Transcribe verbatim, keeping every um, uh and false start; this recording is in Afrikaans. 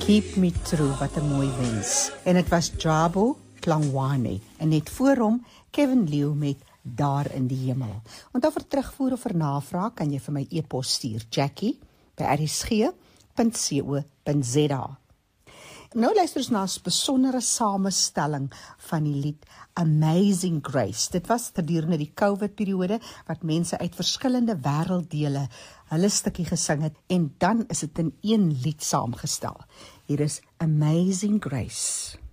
Keep Me True, wat 'n mooi wens. En dit was Jabu Tlangwane en net voor hom Kevin Leeuw met Daar in die Hemel. Onthou vir terugvoer of vir navraag kan jy vir my e-pos stuur, Jackie by r s g punt co punt z a. Nou luister ons na 'n besondere samestelling van die lied Amazing Grace. Dit was gedurende die COVID-periode wat mense uit verskillende wêrelddele hulle stukkie gesing het en dan is dit in een lied saamgestel. Hier is Amazing Grace.